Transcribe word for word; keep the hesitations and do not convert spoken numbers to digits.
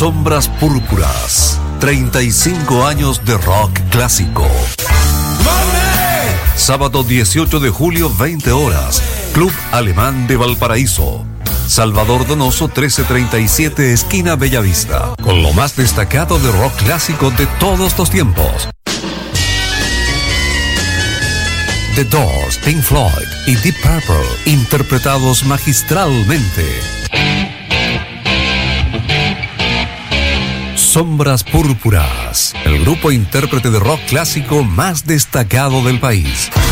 Sombras Púrpuras. treinta y cinco años de rock clásico. Sábado dieciocho de julio, veinte horas. Club Alemán de Valparaíso. Salvador Donoso trece treinta y siete, esquina Bellavista. Con lo más destacado de rock clásico de todos los tiempos. The Doors, Pink Floyd y Deep Purple, interpretados magistralmente. Sombras Púrpuras, el grupo intérprete de rock clásico más destacado del país.